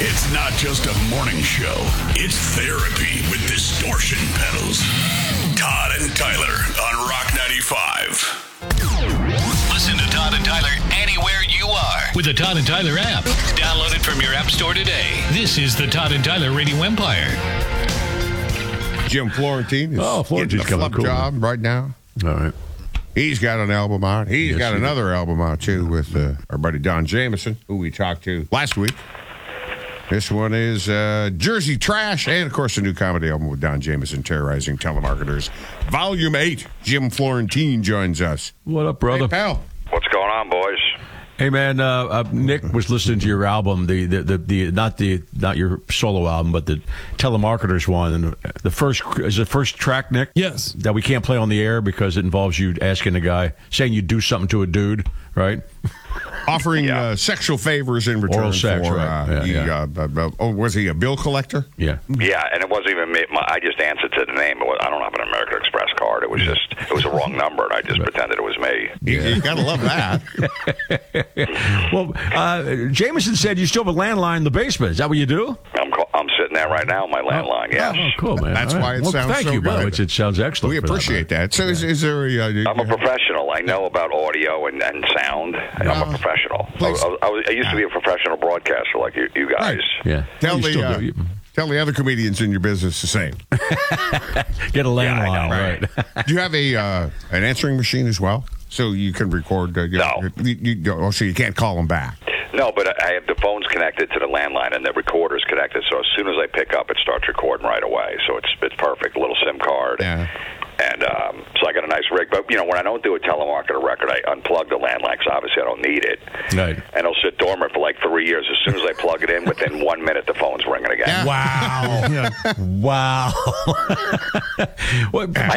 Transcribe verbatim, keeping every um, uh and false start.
It's not just a morning show. It's therapy with distortion pedals. Todd and Tyler on Rock ninety-five. Listen to Todd and Tyler anywhere you are with the Todd and Tyler app. Download it from your app store today. This is the Todd and Tyler Radio Empire. Jim Florentine is oh, getting a flub cool, job man. right now. All right. He's got an album out. He's Yes, got he another album out, too, with uh, our buddy Don Jamieson, who we talked to last week. This one is uh, Jersey Trash, and, of course, a new comedy album with Don Jamieson, Terrorizing Telemarketers. Volume eight, Jim Florentine joins us. What up, brother? Hey, pal. What's going on, boys? Hey, man, uh, uh, Nick was listening to your album, the, the, the, the not the not your solo album, but the Telemarketers one. And the first is the first track, Nick? Yes. That we can't play on the air because it involves you asking a guy, saying you do something to a dude, right? Offering Yeah. uh, sexual favors in return Oral sex, for, right. uh, Yeah, he, yeah. Uh, uh, oh, was he a bill collector? Yeah. Yeah, and it wasn't even me. My, I just answered to the name. It was, I don't have an American Express card. It was just, it was a wrong number, and I just pretended it was me. You, you gotta love that. Well, uh, Jameson said you still have a landline in the basement. Is that what you do? I'm ca- I'm sitting there right now, on my landline. Yes, Oh, cool, man. That's All why it well, sounds thank so you, good. by which it sounds excellent. We for appreciate that. that. So, is, is there a... Uh, I'm a professional. I know about audio and, and sound. I'm a professional. I, please. I, I, was, I used to be a professional broadcaster like you, you guys. Right. Yeah. Tell You the, still uh, do. You- tell the other comedians in your business the same. Get a landline, I know, right? Do you have a uh, an answering machine as well? So you can record... Uh, you No. You, you, oh, so you can't call them back. No, but I have the phones connected to the landline and the recorder's connected. So as soon as I pick up, it starts recording right away. So it's it's perfect. A little SIM card. Yeah. And um, so I got a nice rig. But, you know, when I don't do a telemarketer record, I unplug the landline because obviously I don't need it. Right. And it'll sit dormant for like three years. As soon as I plug it in, within one minute, the phone's ringing again. Wow. Wow. Well, I